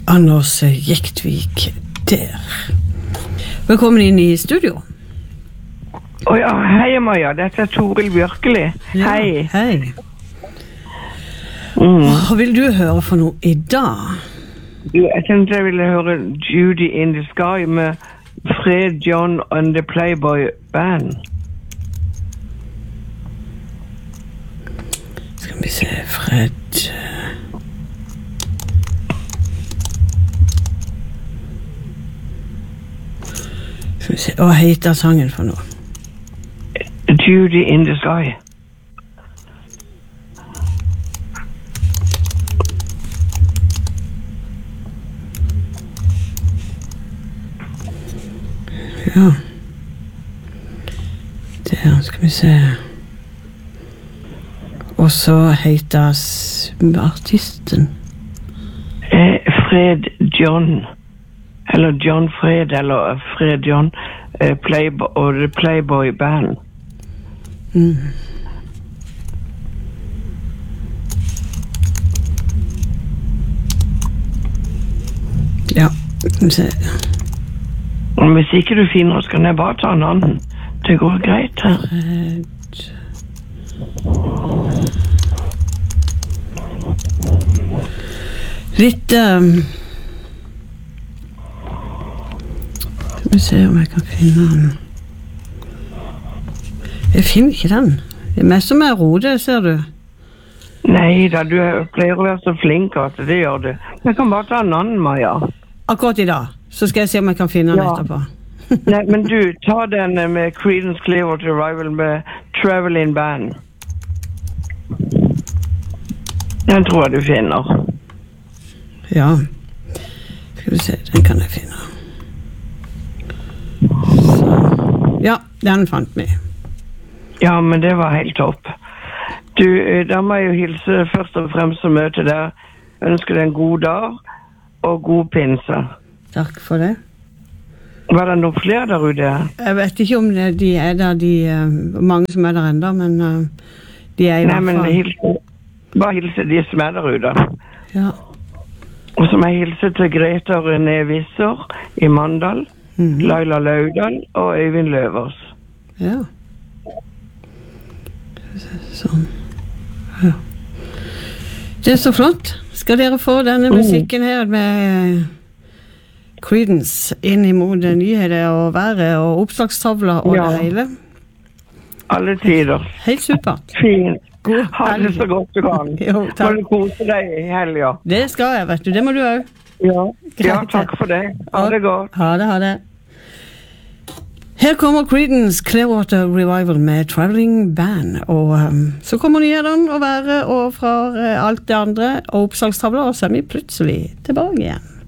Anders Jektvik der. Velkommen inn i studio. Ja, hei Maja, dette Toril Bjørkeli. Ja, hei. Hei. Hva vil du høre for noe i dag? Jeg tenkte jeg ville høre Judy in the Sky med Fred John and the Playboy Band. Skal vi se, Fred... Skal vi se, hva heter sangen for noe? Judy in the Sky. Ja. Der skal vi se. Og så heter artisten. Fred John. Eller John Fred, eller Fred John. Og The Playboy Band. Ja, skal vi se. Og hvis ikke du finner, så kan jeg bare ta en annen. Det går greit her. Litt skal vi se om jeg kan finne den. Jeg finner ikke den. Det er mest som er rode, ser du. Nei da, du pleier å være så flink at det gjør du. Jeg kan bare ta en annen, Maja. Akkurat i dag, så skal jeg se om jeg kan finne den etterpå. Nei, men du, ta den med Creedence Clearwater Revival med Traveling Band. Den tror jeg du finner. Ja. Skal vi se, den kan jeg finne. Så. Ja, den fant vi. Ja, men det var helt topp. Du, da må jeg jo hilse først og fremst å møte deg. Ønsker deg en god dag og god pinse. Takk for det. Var det noen flere der ute? Jeg vet ikke om de er der, mange som er der enda, men de er i hvert fall. Nei, men bare hilse de som er der ute. Ja. Og så må jeg hilse til Greta René Visser i Mandal, Laila Laudal og Øyvind Løvers. Ja. Sånn. Ja. Det er så flott. Skal dere få denne musikken her med Creedence inn imot nyheter og været og oppslagstavler og det hele? Alle tider. Helt supert. Fint. God ha det så godt du kan. Jo, takk. Må du kose deg i helga. Det skal jeg, vet du. Det må du også. Ja, takk for det. Ha det godt. Ha det. Her kommer Creedence Clearwater Revival med Traveling Band, og så kommer nyhetene og været og fra alt det andre og oppslagstavler, og så er vi plutselig tilbake igjen.